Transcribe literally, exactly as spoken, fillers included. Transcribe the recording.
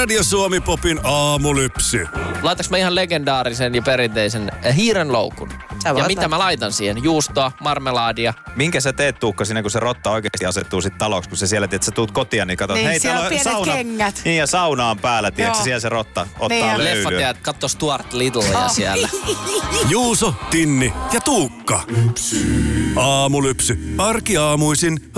Radio Suomi Popin aamulypsy. Laitaks mä ihan legendaarisen ja perinteisen äh, hiirenloukun? Ja mitä laittaa. mä laitan siihen? Juustoa, marmelaadia. Minkä sä teet, Tuukka, siinä kun se rotta oikeasti asettuu sit taloksi, kun se siellä, että sä tuut kotiin, niin katsot, Niin, hei, siellä täällä on pienet sauna. kengät. Niin, ja sauna on päällä, tiedätkö, Joo. siellä se rotta ottaa Niin, ja löylyä. Leffa tiedät, katso Stuart Littlea siellä. Juuso, Tinni ja Tuukka. Aamulypsy. Arkiaamuisin